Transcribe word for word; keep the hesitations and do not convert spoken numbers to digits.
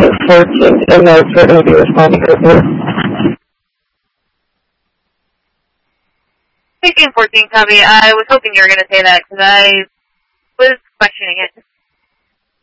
fourteen, and that's what I'll be responding to. fifteen fourteen, copy. I was hoping you were going to say that because I was questioning it.